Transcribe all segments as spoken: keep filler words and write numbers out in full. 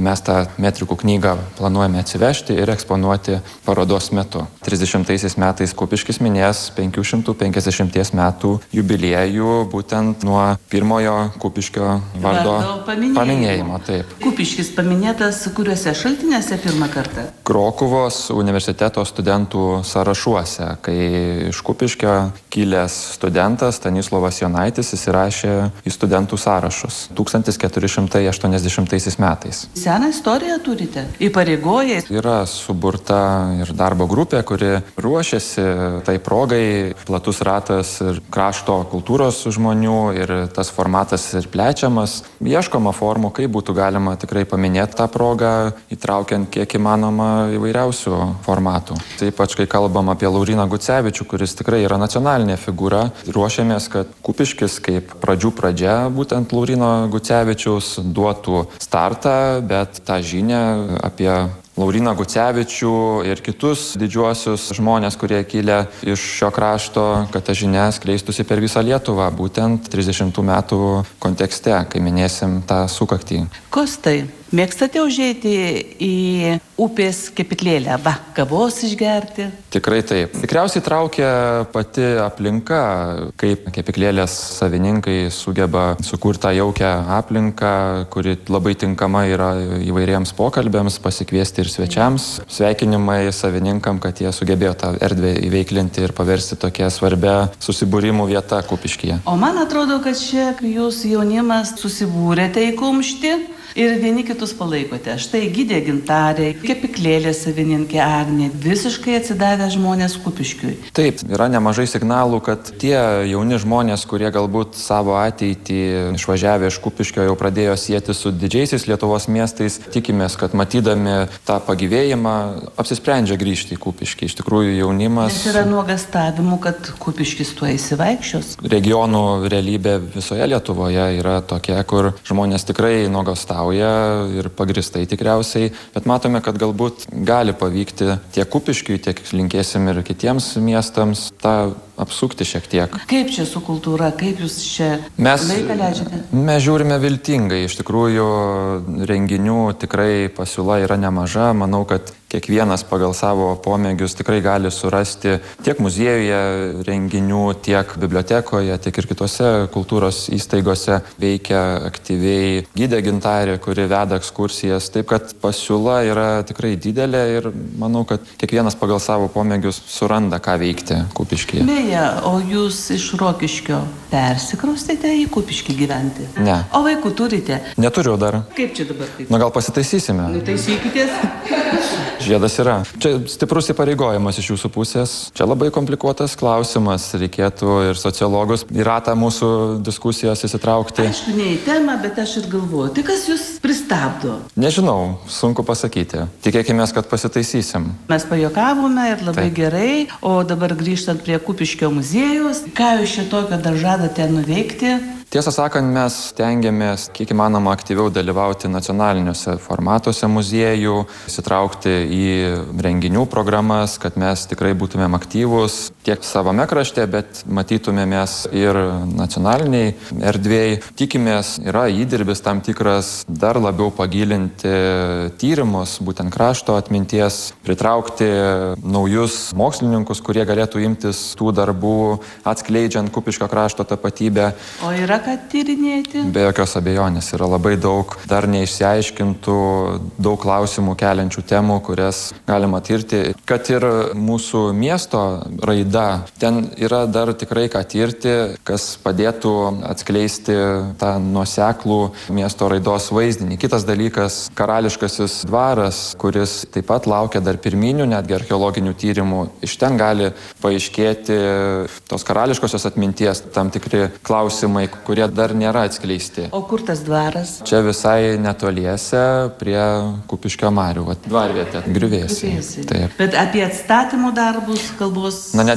mes tą metrikų knygą planuojame atsivežti ir eksponuoti parodos metu. trisdešimtaisiais metais Kupiškis minės penkių šimtų penkiasdešimties metų jubiliejų būtent nuo pirmojo Kupiškio vardo, vardo paminėjimo. paminėjimo taip. Kupiškis paminėtas kuriuose šaltiniuose pirmą kartą? Krokuvos universiteto studentų sąrašuose, kai iš Kupiškio kilęs studentas Stanislovas Jonaitis įsirašė į studentų sąrašus tūkstantis keturi šimtai aštuoniasdešimtaisiais metais. Seną istoriją turite? Įpareigoja? Yra suburta ir darbo grupė, kuri ruošiasi tai progai, platus ratas ir krašto kultūros žmonių ir tas formatas ir plečiamas. Ieškoma formų, kaip būtų galima tikrai paminėti tą progą, įtraukiant kiek įmanoma įvairiausių formatų. Taip pat, kai kalbam apie Lauryną Gucevičių, kuris tikrai yra nacionalinė figūra, ruošiamės, kad Kupiškis kaip pradžių pradžia būtent Lauryno Gucevičiaus duotų startą, bet tą žinią apie Lauryną Gucevičių ir kitus didžiuosius žmonės, kurie kilę iš šio krašto, kad ta žinia skleistųsi per visą Lietuvą, būtent trisdešimtų metų kontekste, kai minėsim tą sukaktį. Kostai, mėgstate užeiti į upės kepyklėlę, va, kavos išgerti? Tikrai taip. Tikriausiai traukia pati aplinka, kaip kepyklėlės savininkai sugeba sukurti tą jaukią aplinką, kuri labai tinkama yra įvairiems pokalbėms, pasikviesti ir svečiams. Sveikinimai savininkam, kad jie sugebėjo tą erdvę įveiklinti ir paversti tokią svarbę susibūrimų vietą Kupiškyje. O man atrodo, kad čia jūs jaunimas susibūrėte į kumštį ir vieni kitus palaikote. Štai Gidė Gintarė, kepyklėlės savininkė Agnė, visiškai atsidavę žmonės Kupiškiui. Taip, yra nemažai signalų, kad tie jauni žmonės, kurie galbūt savo ateitį išvažiavę iš Kupiškio jau pradėjo sieti su didžiaisiais Lietuvos miestais, tikimės, kad matydami tą pagyvėjimą apsisprendžia grįžti į Kupiškį. Iš tikrųjų jaunimas... Nes yra nuogastavimų, kad Kupiškis tuo įsivaikščios. Regionų realybė visoje Lietuvoje yra tokia, kur žmonės tikrai nuogastavo ir pagristai tikriausiai, bet matome, kad galbūt gali pavykti tiek Kupiškiui, tiek linkėsim ir kitiems miestams tą apsukti šiek tiek. Kaip čia su kultūra, kaip jūs čia mes, laiką leidžiate? Mes žiūrime viltingai, iš tikrųjų renginių tikrai pasiūla yra nemaža, manau, kad kiekvienas pagal savo pomėgius tikrai gali surasti tiek muziejuje renginių, tiek bibliotekoje, tiek ir kitose kultūros įstaigose veikia aktyviai Gidė Gintarė, kuri veda ekskursijas, taip kad pasiūla yra tikrai didelė ir manau, kad kiekvienas pagal savo pomėgius suranda, ką veikti Kupiškyje. Beje, o jūs iš Rokiškio persikraustėte į Kupiškį gyventi? Ne. O vaikų turite? Neturiu dar. Kaip čia dabar? Kaip? Na gal pasitaisysime? Nutaisykitės? Žiedas yra. Čia stiprus įpareigojimas iš jūsų pusės. Čia labai komplikuotas klausimas. Reikėtų ir sociologus į ratą mūsų diskusijos įsitraukti. Aišku, ne į temą, bet aš ir galvoju. Tai kas jūs pristabdo? Nežinau, sunku pasakyti. Tikėkime, kad pasitaisysim. Mes pajokavome ir labai Taip. gerai. O dabar grįžtant prie Kupiškio muziejaus, ką jūs čia tokio dar žadate nuveikti? Tiesą sakant, mes stengiamės kiek įmanoma aktyviau dalyvauti nacionaliniuose formatuose muziejų, įsitraukti į renginių programas, kad mes tikrai būtumėm aktyvūs tiek savame krašte, bet matytumėmės ir nacionaliniai erdvėjai. Tikimės, yra įdirbis tam tikras dar labiau pagilinti tyrimus, būtent krašto atminties, pritraukti naujus mokslininkus, kurie galėtų imtis tų darbų, atskleidžiant Kupiškio krašto tapatybę. O yra ką tyrinėti? Be jokios abejonės, yra labai daug dar neišsiaiškintų, daug klausimų keliančių temų, kurias galima tirti. Kad ir mūsų miesto raida, ten yra dar tikrai ką tirti, kas padėtų atskleisti tą nuoseklų miesto raidos vaizdinį. Kitas dalykas, karališkasis dvaras, kuris taip pat laukia dar pirminių, netgi archeologinių tyrimų. Iš ten gali paaiškėti tos karališkosios atminties tam tikri klausimai, kurie dar nėra atskleisti. O kur tas dvaras? Čia visai netoliese prie Kupiškio marių. Dvarvietė, griuvėsiai. Bet apie atstatymų darbus kalbos... Na, net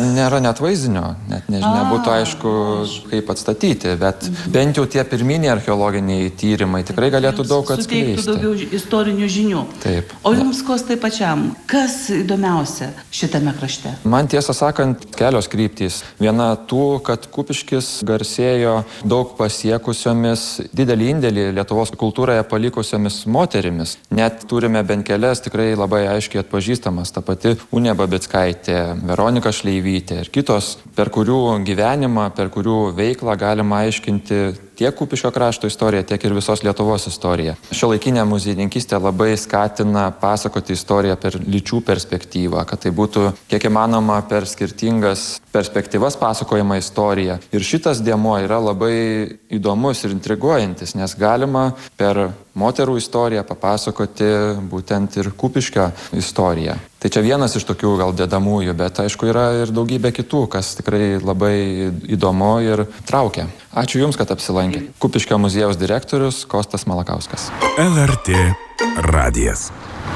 nėra net vaizdinio, net nežinia, būtų aišku, kaip atstatyti, bet bent jau tie pirminiai archeologiniai tyrimai tikrai galėtų daug atskleisti. Suteiktų daugiau istorinių žinių. Taip. O jums Kostai pačiam, kas įdomiausia šitame krašte? Man tiesą sakant, kelios kryptys. Viena tų, kad Kupiškis garsėjo daug pasiekusiomis, didelį indėlį Lietuvos kultūroje palikusiomis moterimis. Net turime bent kelias tikrai labai aiškiai atpažįstamas, ta pati Unė Babickaitė, Veronika Šleivytė ir kitos, per kurių gyvenimą, per kurių veiklą galima aiškinti tiek Kupiškio krašto istoriją, tiek ir visos Lietuvos istoriją. Šiuolaikinė muziejininkystė labai skatina pasakoti istoriją per lyčių perspektyvą, kad tai būtų kiek įmanoma per skirtingas perspektyvas pasakojama istorija. Ir šitas dėmuo yra labai įdomus ir intriguojantis, nes galima per moterų istoriją papasakoti būtent ir Kupiškio istoriją. Tai čia vienas iš tokių gal dedamųjų, bet aišku yra ir daugybė kitų, kas tikrai labai įdomu ir traukia. Ačiū Jums, kad apsilankė. Kupiškio muziejaus direktorius Kostas Malakauskas. L R T radijas.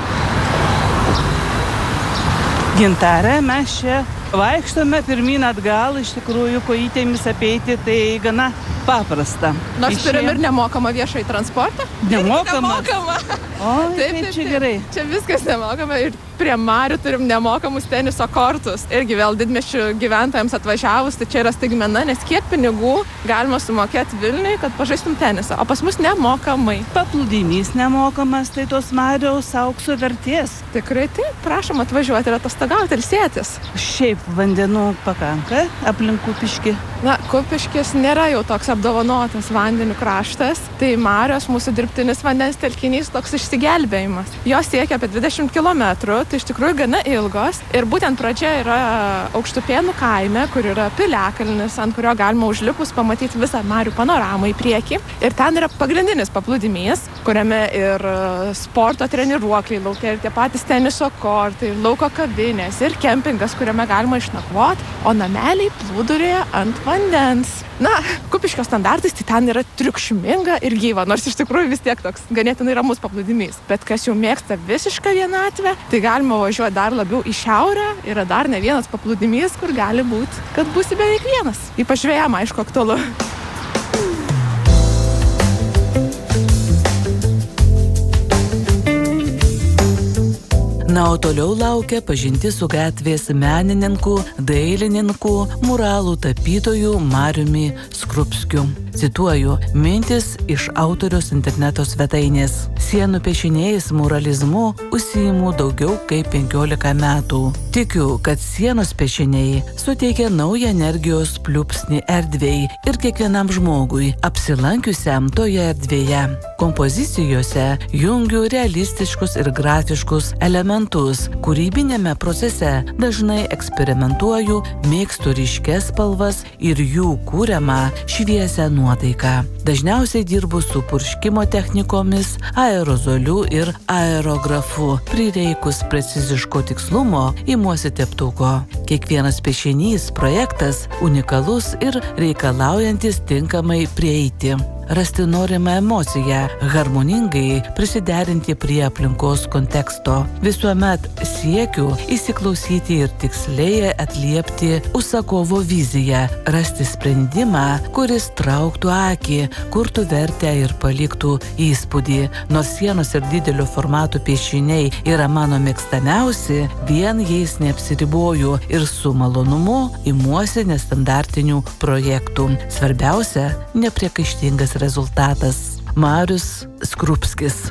Gintare, mes čia vaikštome pirmyn atgal, iš tikrųjų kojytėmis apeiti, tai gana paprasta. Nors Išėjom... turim ir nemokamą viešai transportą. Nemokamą? Nemokamą. O, taip, taip, čia gerai. Čia viskas nemokama ir prie marių turim nemokamus teniso kortus. Irgi vėl didmiesčių gyventojams atvažiavus, tai čia yra staigmena, nes kiek pinigų galima sumokėti Vilniui, kad pažaistum tenisą, o pas mus nemokamai. Paplūdimys nemokamas, tai tos mariaus aukso vertės. Tikrai taip, prašom atvažiuoti ir atostogauti, ilsėtis. Šiaip vandenų pakanka aplink Kupiškį. Na, Kupiškis nėra jau toks apdovanotas vandenių kraštas, tai marios mūsų dirbtinis vandens telkinys toks išsigelbėjimas. Jos siekia apie dvidešimt kilometrų, tai iš tikrųjų gana ilgos. Ir būtent pradžia yra Aukštupėnų kaime, kur yra piliakalnis, ant kurio galima užlipus pamatyti visą marių panoramą į priekį. Ir ten yra pagrindinis paplūdimys, kuriame ir sporto treniruokliai laukia, ir tie patys teniso kortai, ir lauko kavinės, ir kempingas, kuriame galima išnakvoti, o nameliai plūdurėje ant vandens. Na, Kupiškio standartais tai ten yra triukšminga ir gyva, nors iš tikrųjų vis tiek toks ganėtinai ramus paplūdimys. Bet kas jau mėgsta visišką vienatvę, tai galima važiuoti dar labiau į šiaurę. Yra dar ne vienas paplūdimys, kur gali būti, kad būsi beveik vienas. Ypač žvejam, aišku, aktualu. Na, o toliau laukia pažintis su gatvės menininku, dailininku, muralų tapytoju Mariumi Skrupskiu. Cituoju, mintis iš autoriaus interneto svetainės. Sienų piešiniais, muralizmu užsiimu daugiau kaip penkiolika metų. Tikiu, kad sienos piešiniai suteikia naują energijos pliūpsnį erdvei ir kiekvienam žmogui, apsilankiusiam toje erdvėje. Kompozicijose jungiu realistiškus ir grafiškus elementus. Kūrybinėme procese dažnai eksperimentuoju, mėgstu ryškias spalvas ir jų kūriamą šviesią nuotaiką. Dažniausiai dirbu su purškimo technikomis, aerozoliu ir aerografu. Prireikus preciziško tikslumo imuosi teptuko. Kiekvienas piešinys projektas unikalus ir reikalaujantis tinkamai prieiti. Rasti norimą emociją, harmoningai prisiderinti prie aplinkos konteksto. Visuomet siekiu įsiklausyti ir tiksliai atliepti užsakovo viziją, rasti sprendimą, kuris trauktų akį, kurtų vertę ir paliktų įspūdį. Nors sienos ir didelio formato piešiniai yra mano mėgstamiausi, vien jais neapsiriboju ir su malonumu imuosi nestandartinių projektų. Svarbiausia, nepriekaištingas rezultatas. Marius Skrupskis.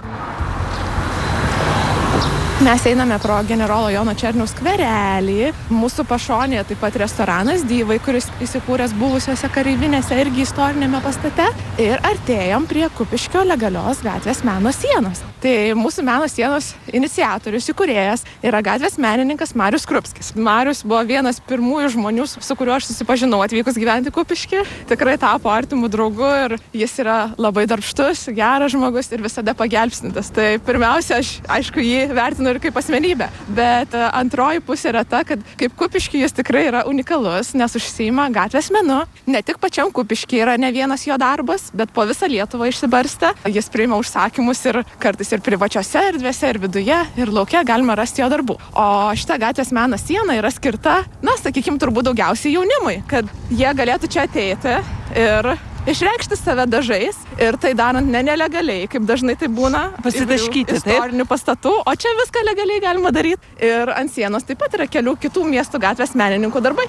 Mes einame pro generolo Jono Černiaus skverelį. Mūsų pašonėje taip pat restoranas Dyvai, kuris įsikūręs buvusiose kareivinėse irgi istorinėme pastate. Ir artėjom prie Kupiškio legalios gatvės meno sienos. Tai mūsų meno sienos iniciatorius, įkūrėjas yra gatvės menininkas Marius Skrupskis. Marius buvo vienas pirmųjų žmonių, su kuriuo aš susipažinau atvykus gyventi Kupiškį. Tikrai tapo artimų draugu ir jis yra labai darbštus, geras žmogus ir visada pagelbstintas. Tai pirmiausia, aš aišku jį vertinu ir kaip asmenybę. Bet antroji pusė yra ta, kad kaip Kupiškį jis tikrai yra unikalus, nes užsiima gatvės menu. Ne tik pačiam Kupiškį yra ne vienas jo darbas, bet po visą Lietuvą išsibarstę. Jis priima užsakymus ir kartais kartais ir privačiose erdvėse, ir viduje, ir lauke galima rasti jo darbų. O šita gatvės meno siena yra skirta, na, sakykime, turbūt daugiausiai jaunimui, kad jie galėtų čia ateiti ir išreikšti save dažais ir tai darant ne nelegaliai, kaip dažnai tai būna pasitaškyti istorinių pastatų, o čia viską legaliai galima daryti. Ir ant sienos taip pat yra kelių kitų miestų gatvės menininkų darbai.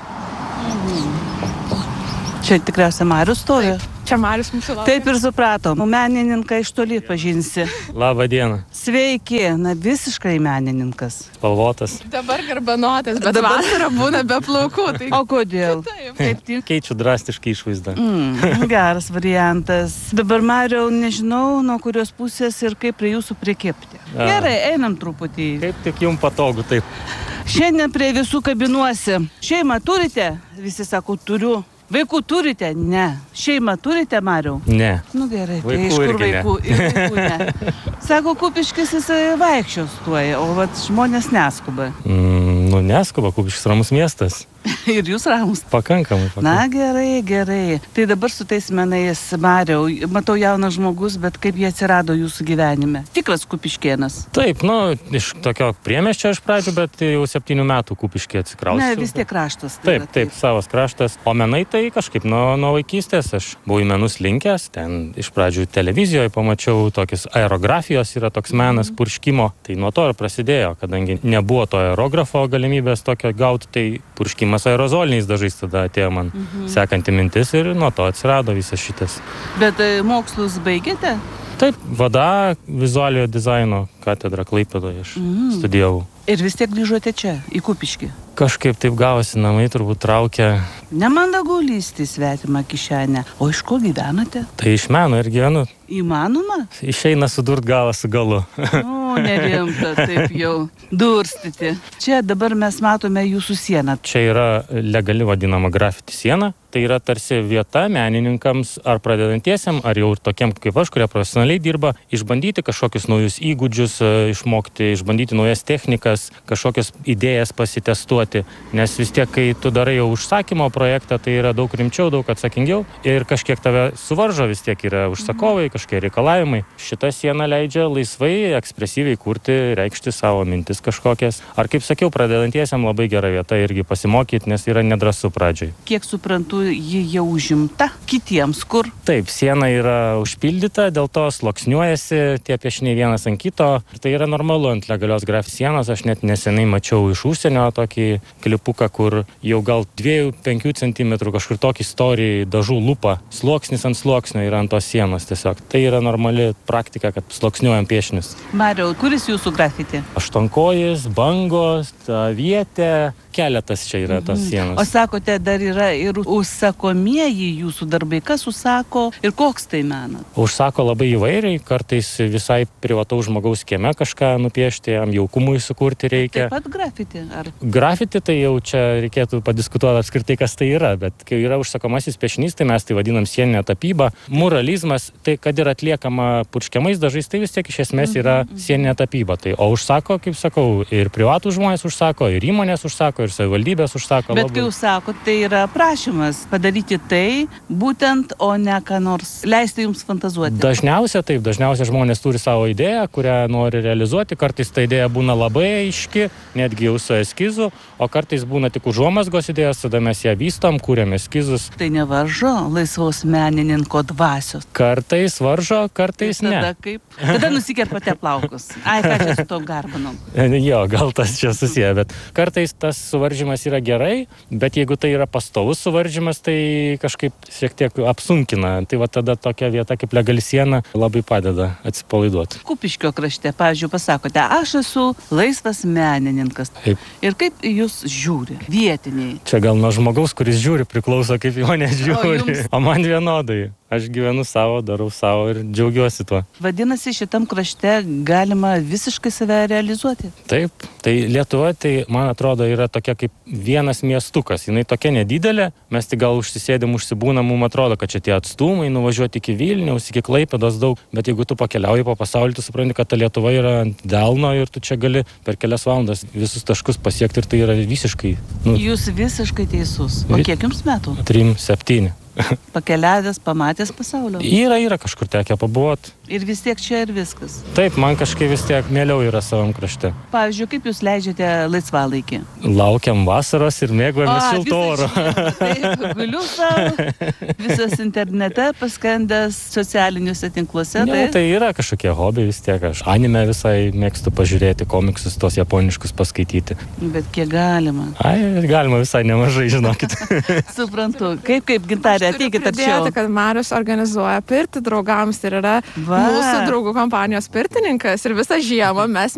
Čia tikriausiai Marius stovi. Čia Marius mūsų laukia. Taip ir supratom. Menininką iš toli pažinsi. Labą dieną. Sveiki, na visiškai menininkas. Spalvotas. Dabar garbanotas, bet Dabar- vasarą būna be plaukų. Tai... O kodėl? Taip. Kaip tik? Keičiu drastiškai išvaizdą. Mm, geras variantas. Dabar, Mariau, nežinau, nuo kurios pusės ir kaip prie jūsų prikepti. A. Gerai, einam truputį. Kaip tik jums patogu, taip. Šiandien prie visų kabinuosi. Šeimą turite? Visi sako, turiu. Vaikų turite? Ne. Šeimą turite, Mariau? Ne. Nu gerai, tai Vaikų iš kur irgi ne. vaikų? Ir vaikų ne. Sako, Kupiškis jisai vaikščios tuoj, o vat žmonės neskuba. Mm, nu, neskuba, Kupiškis ramus miestas. Ir jūs ramus. Pakankamai. Na pakankamai. gerai, gerai. Tai dabar su tais menais, Mariau, matau jaunas žmogus, bet kaip jie atsirado jūsų gyvenime? Tikras kupiškėnas. Taip, nu, iš tokio priemiesčio iš pradžių, bet jau septynių metų Kupiškį atsikrausiu. Ne, vis tiek kraštas. tai Taip, yra taip, savas kraštas. O menai tai kažkaip nuo, nuo vaikystės. Aš buvau į menus linkęs. Ten iš pradžių televizijoje pamačiau tokius aerografijos, yra toks menas purškimo. Tai nuo to ir prasidėjo, kadangi nebuvo to aerografo galimybės tokio gauti, tai purškimas aerozoliniais dažais tada atėjo man Mhm. sekanti mintis ir nuo to atsirado visas šitas. Bet e, mokslus baigėte? Taip, V D A vizualiojo dizaino katedra Klaipėdoje aš Mhm. studijavau. Ir vis tiek grįžote čia, į Kupiškį. Kažkaip taip gavosi, namai turbūt traukia. Nemandagu lysti į svetimą kišenę. O iš ko gyvenate? Tai iš meno ir gyvenu. Įmanoma? Išeina sudurt galą su galu. O, nerimta, taip jau durstyti. Čia dabar mes matome jūsų sieną. Čia yra legali vadinama grafiti siena. Tai yra tarsi vieta menininkams ar pradedantiesiam, ar jau ir tokiem kaip aš, kurie profesionaliai dirba, išbandyti kažkokius naujus įgūdžius, e, išmokti, išbandyti naujas technikas, kažkokias idėjas pasitestuoti. Nes vis tiek, kai tu darai jau užsakymo projektą, tai yra daug rimčiau, daug atsakingiau ir kažkiek tave suvaržo, vis tiek yra užsakovai, kažkokie reikalavimai. Šita siena leidžia laisvai, ekspresyviai kurti, reikšti savo mintis kažkokias. Ar kaip sakiau, pradedantiesiam labai gera vieta irgi pasimokyti, nes yra nedrąsu pradžioj. Kiek suprantu, ji jau užimta kitiems, kur? Taip, siena yra užpildyta, dėl to sluoksniuojasi tie piešiniai vienas ant kito. Ir tai yra normalu ant legalios grafiti sienos. Aš net nesenai mačiau iš užsienio tokį klipuką, kur jau gal dviejų penkių centimetrų kažkur tokį storį dažų lupa. Sluoksnis ant sluoksnio yra ant tos sienos tiesiog. Tai yra normali praktika, kad sluoksniuojam piešinius. Mariau, kuris jūsų grafiti? Aštuonkojis, bangos, ta vietė, keletas čia yra tos O sienos. sakote, dar yra ir užsakomieji jūsų darbai. Kas užsako ir koks tai menas? Užsako labai įvairiai, kartais visai privataus žmogaus kieme kažką nupiešti, jam jaukumui sukurti reikia. Taip pat grafiti? Ar... Grafiti tai jau čia reikėtų padiskutuoti apskritai, kas tai yra, bet kai yra užsakomasis piešinys, tai mes tai vadinam sieninę tapybą. Muralizmas, tai kad ir atliekama purškiamais dažais, tai vis tiek iš esmės yra sieninė tapyba. Tai, o užsako, kaip sakau, ir privatų žmonės užsako, ir įmonės užsako, ir savivaldybės užsako. Bet labai. kai jūs sakot, tai yra prašymas padaryti tai būtent, o ne ką nors leisti jums fantazuoti. Dažniausia taip, dažniausia žmonės turi savo idėją, kurią nori realizuoti. Kartais ta idėja būna labai aiški, netgi jau su eskizu, o kartais būna tik užuomazgos idėjos, tada mes ją vystom, kūrėm eskizus. Tai nevaržo laisvos menininko dvasios. Kartais varžo, kartais Tai tada ne. kaip? Tada nusikerpate plaukus. Ai, ką čia su to garbanom? Jo, gal tas čia susiję, bet kartais tas suvaržymas yra gerai, bet jeigu tai yra pastovus suvaržymas, tai kažkaip šiek tiek apsunkina. Tai va tada tokia vieta kaip legali siena labai padeda atsipalaiduoti. Kupiškio krašte, pavyzdžiui, pasakote, aš esu laisvas menininkas. Taip. Ir kaip į jūs žiūri vietiniai? Čia gal nuo žmogaus, kuris žiūri, priklauso kaip į mane žiūri. jums? O man vienodai. Aš gyvenu savo, darau savo ir džiaugiuosi tuo. Vadinasi, šitam krašte galima visiškai save realizuoti. Taip, tai Lietuva, tai man atrodo, yra tokia kaip vienas miestukas. Jinai tokia nedidelė, mes tik gal užsisėdėm, užsibūnam, mums atrodo, kad čia tie atstumai, nuvažiuoti iki Vilniaus, iki Klaipėdos daug, bet jeigu tu pakeliauji po pasaulį, tu supranti, kad ta Lietuva yra ant delno ir tu čia gali per kelias valandas visus taškus pasiekti ir tai yra visiškai, nu, Jūs visiškai teisus. O Vi- kiek jums metų? trim, septyni. Pakeliavęs, pamatęs pasaulio. Yra, yra kažkur tekę pabuvot. Ir vis tiek čia ir viskas. Taip, man kažkaip vis tiek mieliau yra savam krašte. Pavyzdžiui, kaip jūs leidžiate laisvalaikį? Laukiam vasaros ir mėgojamės šilto oro. Taip, guliu savo, visas internete paskendęs socialiniuose tinkluose. Ne, tai yra kažkokie hobiai vis tiek. Aš anime visai mėgstu pažiūrėti, komiksus tos japoniškus paskaityti. Bet kiek galima? Ai, galima visai nemažai, žinokit. Suprantu. Kaip, kaip gintarė, ateikit arčiau. Kad Marius organizuoja pirtį draugams ir yra Va. Mūsų draugų kompanijos pirtininkas ir visą žiemą mes